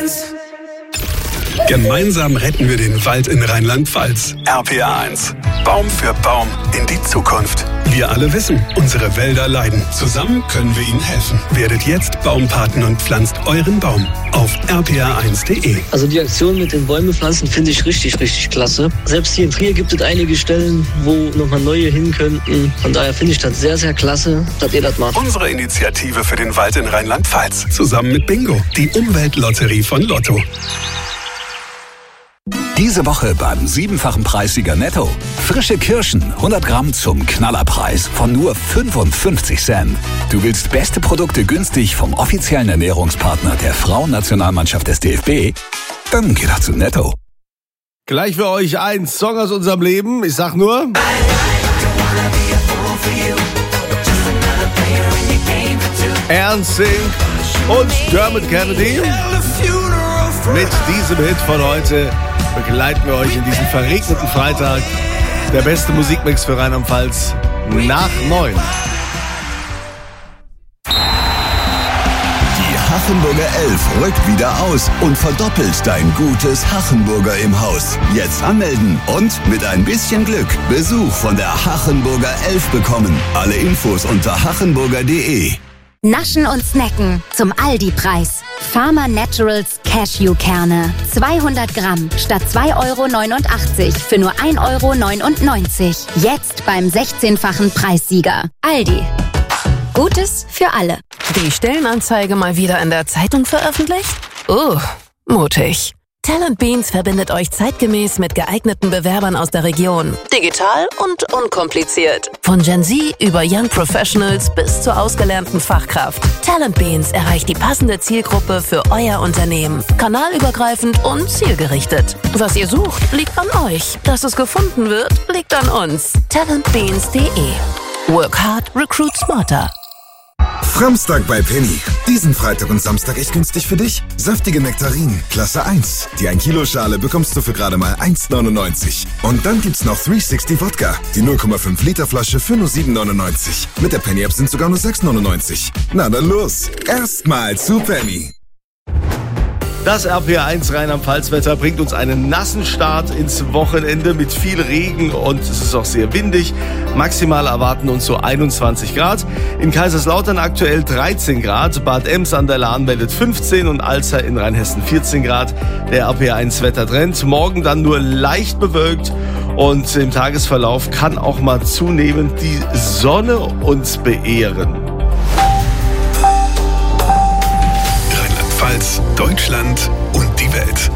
Gemeinsam retten wir den Wald in Rheinland-Pfalz. RPA 1. Baum für Baum in die Zukunft. Wir alle wissen, unsere Wälder leiden. Zusammen können wir ihnen helfen. Werdet jetzt Baumpaten und pflanzt euren Baum auf rpa1.de. Also die Aktion mit den Bäume pflanzen finde ich richtig, richtig klasse. Selbst hier in Trier gibt es einige Stellen, wo nochmal neue hin könnten. Von daher finde ich das sehr, sehr klasse, dass ihr das macht. Unsere Initiative für den Wald in Rheinland-Pfalz. Zusammen mit Bingo, die Umweltlotterie von Lotto. Diese Woche beim 7-fachen Preissieger Netto. Frische Kirschen, 100 Gramm zum Knallerpreis von nur 55 Cent. Du willst beste Produkte günstig vom offiziellen Ernährungspartner der Frauennationalmannschaft des DFB? Dann geh doch zu Netto. Gleich für euch ein Song aus unserem Leben. Ich sag nur... Ernst Sink und Dermot Kennedy. Mit diesem Hit von heute begleiten wir euch in diesem verregneten Freitag. Der beste Musikmix für Rheinland-Pfalz nach 9. Die Hachenburger 11 rückt wieder aus und verdoppelt dein gutes Hachenburger im Haus. Jetzt anmelden und mit ein bisschen Glück Besuch von der Hachenburger 11 bekommen. Alle Infos unter hachenburger.de. Naschen und Snacken zum Aldi-Preis. Farmer Naturals Cashewkerne. 200 Gramm statt 2,89 € für nur 1,99 €. Jetzt beim 16-fachen Preissieger. Aldi. Gutes für alle. Die Stellenanzeige mal wieder in der Zeitung veröffentlicht? Mutig. Talent Beans verbindet euch zeitgemäß mit geeigneten Bewerbern aus der Region. Digital und unkompliziert. Von Gen Z über Young Professionals bis zur ausgelernten Fachkraft. Talent Beans erreicht die passende Zielgruppe für euer Unternehmen. Kanalübergreifend und zielgerichtet. Was ihr sucht, liegt an euch. Dass es gefunden wird, liegt an uns. Talentbeans.de. Work hard, recruit smarter. Framstag bei Penny. Diesen Freitag und Samstag echt günstig für dich. Saftige Nektarinen, Klasse 1. Die 1 Kilo Schale bekommst du für gerade mal 1,99. Und dann gibt's noch 360 Wodka. Die 0,5 Liter Flasche für nur 7,99. Mit der Penny App sind sogar nur 6,99. Na dann los. Erstmal zu Penny. Das RPA1 Rheinland-Pfalz-Wetter bringt uns einen nassen Start ins Wochenende mit viel Regen und es ist auch sehr windig. Maximal erwarten uns so 21 Grad. In Kaiserslautern aktuell 13 Grad. Bad Ems an der Lahn meldet 15 und Alzer in Rheinhessen 14 Grad. Der RPA1 Wettertrend. Morgen dann nur leicht bewölkt und im Tagesverlauf kann auch mal zunehmend die Sonne uns beehren. Deutschland und die Welt.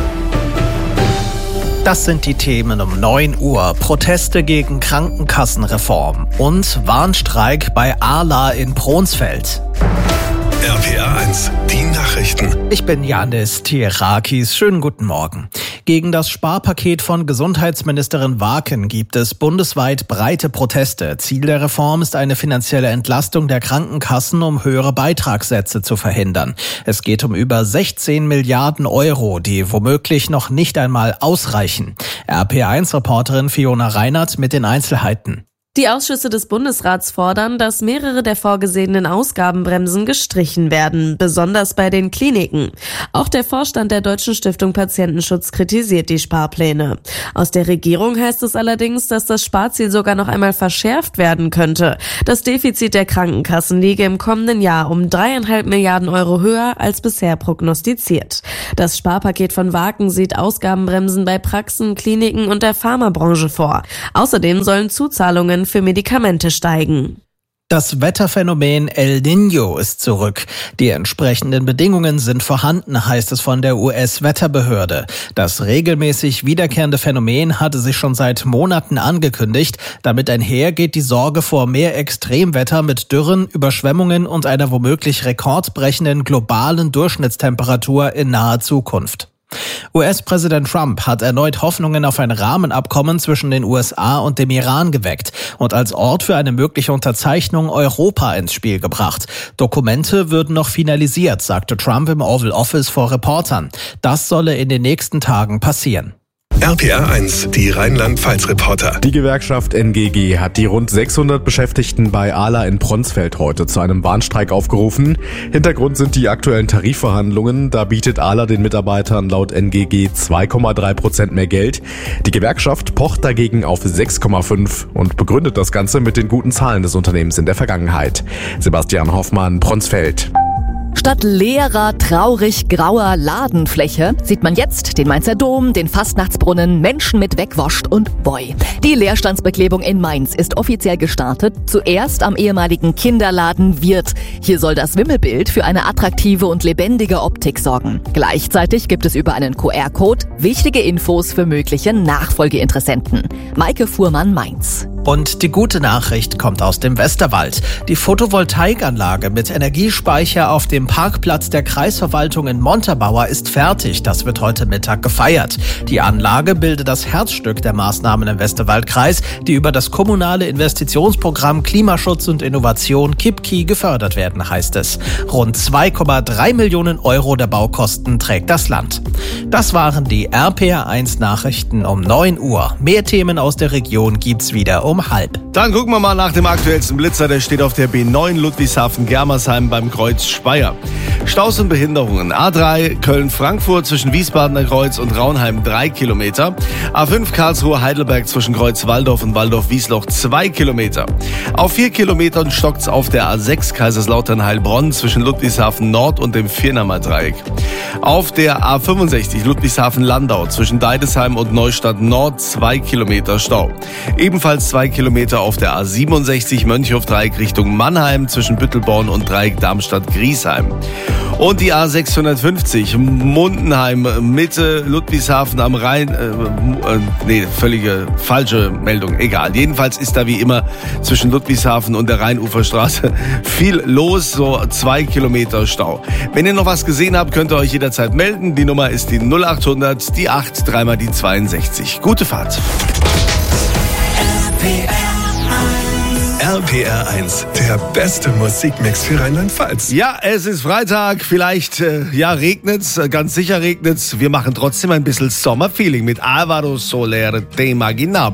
Das sind die Themen um 9 Uhr. Proteste gegen Krankenkassenreform und Warnstreik bei Arla in Pronsfeld. RPA 1, die Nachrichten. Ich bin Janis Tierakis. Schönen guten Morgen. Gegen das Sparpaket von Gesundheitsministerin Waken gibt es bundesweit breite Proteste. Ziel der Reform ist eine finanzielle Entlastung der Krankenkassen, um höhere Beitragssätze zu verhindern. Es geht um über 16 Milliarden Euro, die womöglich noch nicht einmal ausreichen. RPA1-Reporterin Fiona Reinert mit den Einzelheiten. Die Ausschüsse des Bundesrats fordern, dass mehrere der vorgesehenen Ausgabenbremsen gestrichen werden, besonders bei den Kliniken. Auch der Vorstand der Deutschen Stiftung Patientenschutz kritisiert die Sparpläne. Aus der Regierung heißt es allerdings, dass das Sparziel sogar noch einmal verschärft werden könnte. Das Defizit der Krankenkassen liege im kommenden Jahr um 3,5 Milliarden Euro höher als bisher prognostiziert. Das Sparpaket von Waken sieht Ausgabenbremsen bei Praxen, Kliniken und der Pharmabranche vor. Außerdem sollen Zuzahlungen für Medikamente steigen. Das Wetterphänomen El Niño ist zurück. Die entsprechenden Bedingungen sind vorhanden, heißt es von der US-Wetterbehörde. Das regelmäßig wiederkehrende Phänomen hatte sich schon seit Monaten angekündigt. Damit einher geht die Sorge vor mehr Extremwetter mit Dürren, Überschwemmungen und einer womöglich rekordbrechenden globalen Durchschnittstemperatur in naher Zukunft. US-Präsident Trump hat erneut Hoffnungen auf ein Rahmenabkommen zwischen den USA und dem Iran geweckt und als Ort für eine mögliche Unterzeichnung Europa ins Spiel gebracht. Dokumente würden noch finalisiert, sagte Trump im Oval Office vor Reportern. Das solle in den nächsten Tagen passieren. RPR1, die Rheinland-Pfalz-Reporter. Die Gewerkschaft NGG hat die rund 600 Beschäftigten bei AHLA in Pronsfeld heute zu einem Warnstreik aufgerufen. Hintergrund sind die aktuellen Tarifverhandlungen. Da bietet AHLA den Mitarbeitern laut NGG 2,3% mehr Geld. Die Gewerkschaft pocht dagegen auf 6,5 und begründet das Ganze mit den guten Zahlen des Unternehmens in der Vergangenheit. Sebastian Hoffmann, Pronsfeld. Statt leerer, traurig grauer Ladenfläche sieht man jetzt den Mainzer Dom, den Fastnachtsbrunnen, Menschen mit Wegwoscht und Boy. Die Leerstandsbeklebung in Mainz ist offiziell gestartet, zuerst am ehemaligen Kinderladen Wirt. Hier soll das Wimmelbild für eine attraktive und lebendige Optik sorgen. Gleichzeitig gibt es über einen QR-Code wichtige Infos für mögliche Nachfolgeinteressenten. Maike Fuhrmann, Mainz. Und die gute Nachricht kommt aus dem Westerwald. Die Photovoltaikanlage mit Energiespeicher auf dem Parkplatz der Kreisverwaltung in Montabaur ist fertig. Das wird heute Mittag gefeiert. Die Anlage bildet das Herzstück der Maßnahmen im Westerwaldkreis, die über das kommunale Investitionsprogramm Klimaschutz und Innovation KIPKI gefördert werden, heißt es. Rund 2,3 Millionen Euro der Baukosten trägt das Land. Das waren die RPR1 Nachrichten um 9 Uhr. Mehr Themen aus der Region gibt's wieder um 12:30. Dann gucken wir mal nach dem aktuellsten Blitzer. Der steht auf der B9 Ludwigshafen-Germersheim beim Kreuz Speyer. Staus und Behinderungen. A3 Köln-Frankfurt zwischen Wiesbadener Kreuz und Raunheim 3 Kilometer. A5 Karlsruhe-Heidelberg zwischen Kreuz Walldorf und Walldorf-Wiesloch 2 Kilometer. Auf 4 Kilometern stockt's auf der A6 Kaiserslautern-Heilbronn zwischen Ludwigshafen Nord und dem Viernamer Dreieck. Auf der A65 Ludwigshafen-Landau zwischen Deidesheim und Neustadt Nord 2 Kilometer Stau. Ebenfalls 2 Kilometer auf der A67 Mönchhof-Dreieck Richtung Mannheim zwischen Büttelborn und Dreieck Darmstadt-Griesheim. Und die A650 Mundenheim Mitte Ludwigshafen am Rhein, völlige falsche Meldung, egal. Jedenfalls ist da wie immer zwischen Ludwigshafen und der Rheinuferstraße viel los, so 2 Kilometer Stau. Wenn ihr noch was gesehen habt, könnt ihr euch jederzeit melden. Die Nummer ist die 0800, die 8, dreimal die 62. Gute Fahrt. RPR1, der beste Musikmix für Rheinland-Pfalz. Ja, es ist Freitag, vielleicht regnet's, ganz sicher regnet's. Wir machen trotzdem ein bisschen Sommerfeeling mit Alvaro Soler de Imaginable.